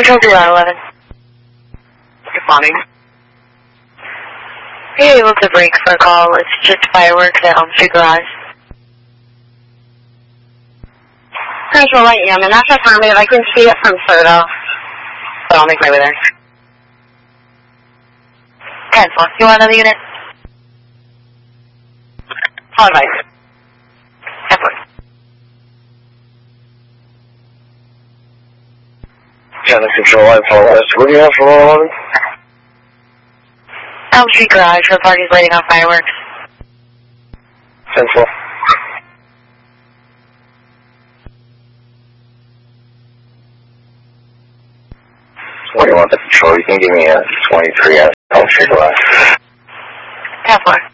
Control 11. Responding. Are you able to break for a call? It's just fireworks at Elm Street Garage. Control, I am. And after time, I couldn't see it from Soto. But I'll make my way there. 10-4. You want another unit? Call advice. 10-4. Yeah, the Control line for West. What do you have for 111? Elm Street Garage where party's lighting off fireworks. 10-4. What do you want the Control? You can give me a 23 at Elm Street Garage. 10-4.